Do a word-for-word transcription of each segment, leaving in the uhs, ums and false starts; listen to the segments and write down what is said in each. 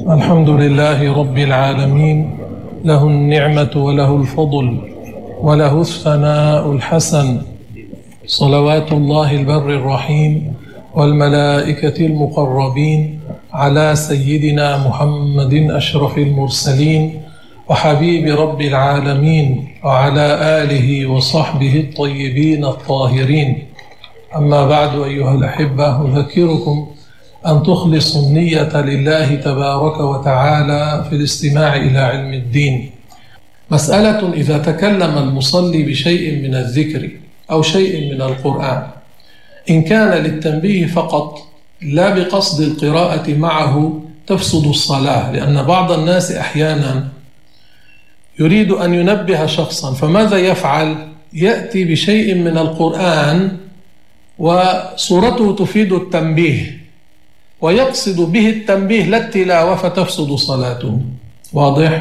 الحمد لله رب العالمين، له النعمة وله الفضل وله الثناء الحسن، صلوات الله البر الرحيم والملائكة المقربين على سيدنا محمد أشرف المرسلين وحبيب رب العالمين وعلى آله وصحبه الطيبين الطاهرين. أما بعد أيها الأحبة، أذكركم أن تخلصوا النية لله تبارك وتعالى في الاستماع إلى علم الدين. مسألة: إذا تكلم المصلي بشيء من الذكر أو شيء من القرآن، إن كان للتنبيه فقط لا بقصد القراءة معه تفسد الصلاة، لأن بعض الناس أحيانا يريد أن ينبه شخصا، فماذا يفعل؟ يأتي بشيء من القرآن وصورته تفيد التنبيه ويقصد به التنبيه لا التلاوة، فتفسد صلاته. واضح؟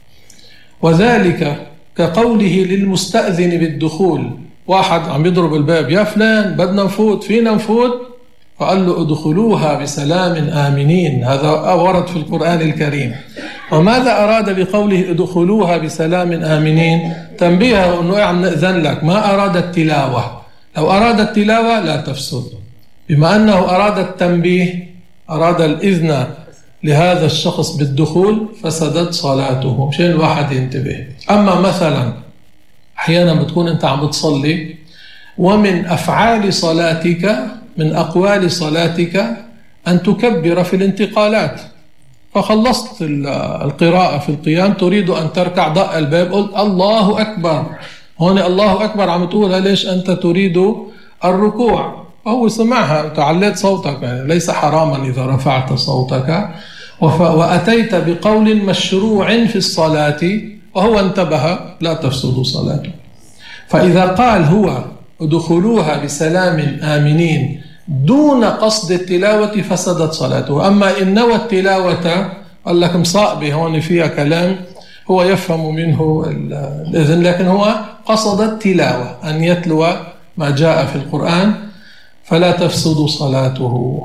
وذلك كقوله للمستأذن بالدخول، واحد عم يضرب الباب: يا فلان بدنا نفوت، فينا نفوت؟ فقال له: ادخلوها بسلام آمنين. هذا ورد في القرآن الكريم. وماذا أراد بقوله ادخلوها بسلام آمنين؟ تنبيهه أنه عم نأذن لك، ما أراد التلاوة. لو أراد التلاوة لا تفسد. بما أنه أراد التنبيه، أراد الإذن لهذا الشخص بالدخول، فسدت صلاته. مشان الواحد ينتبه. أما مثلا أحيانا بتكون أنت عم بتصلي، ومن أفعال صلاتك، من أقوال صلاتك، أن تكبر في الانتقالات، فخلصت القراءة في القيام تريد أن تركع، ضأ الباب قلت الله أكبر. هون الله أكبر عم تقولها ليش؟ أنت تريد الركوع، وهو سمعها تعليت صوتك، يعني ليس حراما إذا رفعت صوتك، وأتيت بقول مشروع في الصلاة وهو انتبه، لا تفسد صلاته. فإذا قال هو ادخلوها بسلام آمنين دون قصد التلاوة فسدت صلاته. أما إن نوى التلاوة قال لك مصائبة هون فيها كلام، هو يفهم منه الإذن، لكن هو قصد التلاوة، أن يتلو ما جاء في القرآن، فلا تفسد صلاته.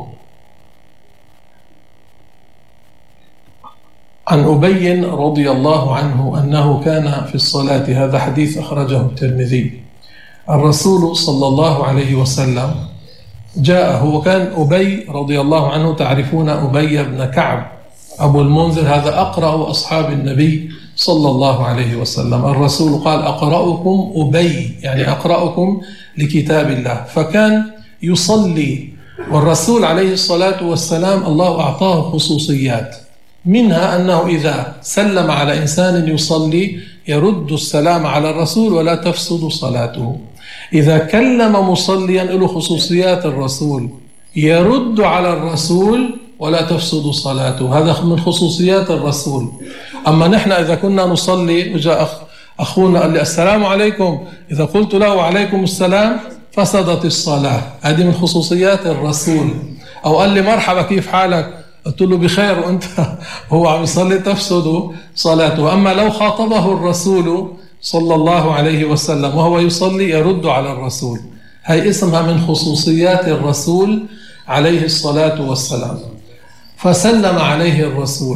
عن أبي رضي الله عنه أنه كان في الصلاة، هذا حديث أخرجه الترمذي، الرسول صلى الله عليه وسلم جاءه، وكان أبي رضي الله عنه، تعرفون أبي بن كعب أبو المنذر، هذا أقرأ أصحاب النبي صلى الله عليه وسلم. الرسول قال: أقرأكم أبي، يعني أقرأكم لكتاب الله. فكان يصلي، والرسول عليه الصلاة والسلام الله أعطاه خصوصيات، منها أنه إذا سلم على إنسان يصلي يرد السلام على الرسول ولا تفسد صلاته. إذا كلم مصليا له خصوصيات الرسول، يرد على الرسول ولا تفسد صلاته. هذا من خصوصيات الرسول. أما نحن إذا كنا نصلي وجاء أخ أخونا قال لي السلام عليكم، إذا قلت له وعليكم السلام فسدت الصلاة. هذه من خصوصيات الرسول. أو قال لي مرحبا كيف حالك، قلت له بخير، وأنت هو عم يصلي، تفسد صلاته. أما لو خاطبه الرسول صلى الله عليه وسلم وهو يصلي يرد على الرسول، هي اسمها من خصوصيات الرسول عليه الصلاة والسلام. فسلم عليه الرسول